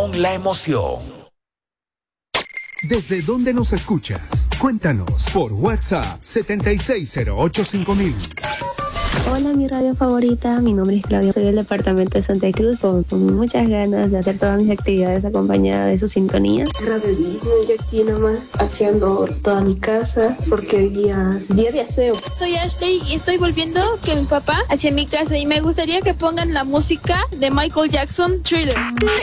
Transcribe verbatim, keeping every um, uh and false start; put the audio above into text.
con la emoción. ¿Desde dónde nos escuchas? Cuéntanos por WhatsApp setenta y seis cero ocho cinco mil. Hola, mi radio favorita, mi nombre es Claudia, soy del departamento de Santa Cruz, con, con muchas ganas de hacer todas mis actividades acompañada de su sintonía. Radio Disney, yo aquí nomás haciendo toda mi casa, porque hoy día es día de aseo. Soy Ashley y estoy volviendo que mi papá hacia mi casa y me gustaría que pongan la música de Michael Jackson, Thriller.